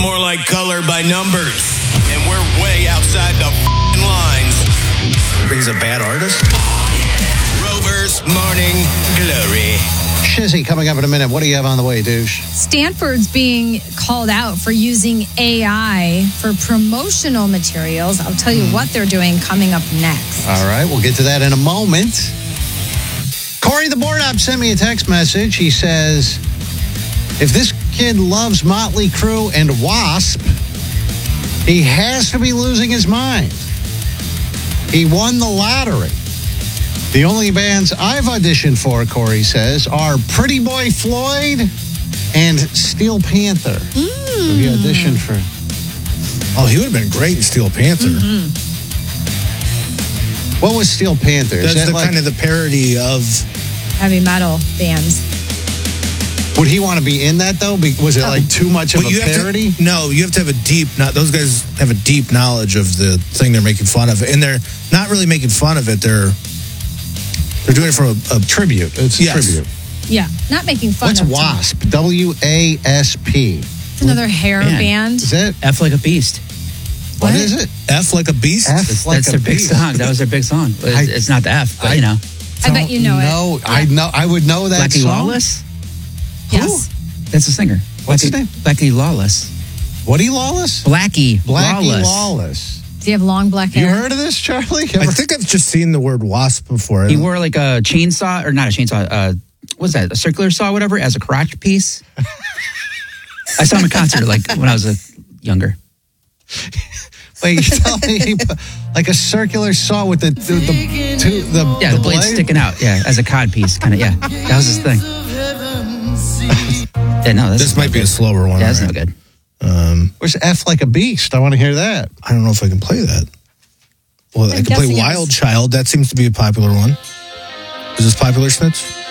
more like color by numbers. And we're way outside the lines. He's a bad artist? Rover's Morning Glory. Shizzy coming up in a minute. What do you have on the way, douche? Stanford's being called out for using AI for promotional materials. I'll tell you what they're doing coming up next. All right, we'll get to that in a moment. Corey the Board Op sent me a text message. He says, if this kid loves Motley Crue and Wasp, he has to be losing his mind. He won the lottery. The only bands I've auditioned for, Corey says, are Pretty Boy Floyd and Steel Panther. So he auditioned for... Oh, he would have been great in Steel Panther. What was Steel Panther? That's kind of the parody of... Heavy metal bands. Would he want to be in that, though? Was it like too much of a parody? No, you have to have a deep... Those guys have a deep knowledge of the thing they're making fun of. And they're not really making fun of it. They're doing it for a tribute. It's a tribute. Yeah, not making fun What's of Wasp? W-A-S-P. It's another hair band. Is it? F like a beast. What is it? F like a beast? F like That's a their big beast. song. That was their big song. It's not the F, but you know. I bet you know it. No, I know. I would know that Blackie song. Lawless? Yes. That's the singer. What's his name? Blackie Lawless. What Lawless? Blackie Lawless. Does he have long black You hair? heard of this, Charlie? I think I've just seen the word wasp before. He wore like a chainsaw, or not a chainsaw, what's that, a circular saw, whatever, as a crotch piece. I saw him in concert like when I was younger. Wait, you tell me like a circular saw with the blade sticking out, as a cod piece, kind of, that was his thing. This might be a slower one. Yeah, that's no good. Where's F like a beast? I want to hear that. I don't know if I can play that. Well, I can play Wild Child. That seems to be a popular one. Is this popular, Smits?